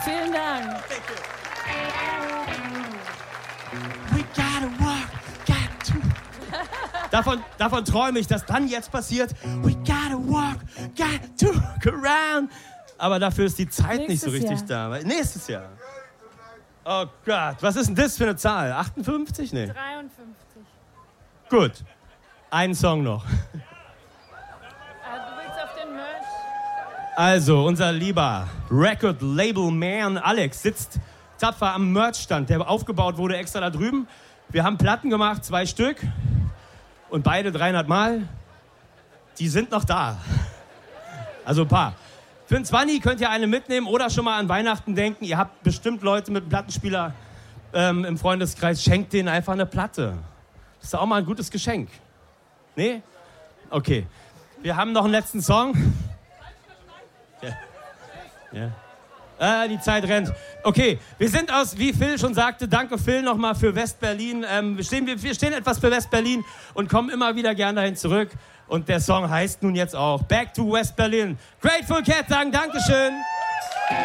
Vielen Dank. We gotta walk, got to. Davon träume ich, dass dann jetzt passiert. We gotta walk, got to look around. Aber dafür ist die Zeit nicht so richtig da. Nächstes Jahr. Oh Gott, was ist denn das für eine Zahl? 58? Nee. 53. Gut, einen Song noch. Du willst auf den Merch? Also, unser lieber Record-Label-Man Alex sitzt tapfer am Merch-Stand, der aufgebaut wurde extra da drüben. Wir haben Platten gemacht, 2 Stück und beide 300 Mal. Die sind noch da. Also ein paar. Für einen 20 könnt ihr eine mitnehmen oder schon mal an Weihnachten denken. Ihr habt bestimmt Leute mit einem Plattenspieler im Freundeskreis. Schenkt denen einfach eine Platte. Das ist auch mal ein gutes Geschenk. Nee? Okay. Wir haben noch einen letzten Song. Ja. Die Zeit rennt. Okay, wir sind aus, wie Phil schon sagte, danke Phil nochmal für West-Berlin. Wir stehen etwas für West-Berlin und kommen immer wieder gerne dahin zurück. Und der Song heißt nun jetzt auch Back to West Berlin. Grateful Cat sagen Dankeschön.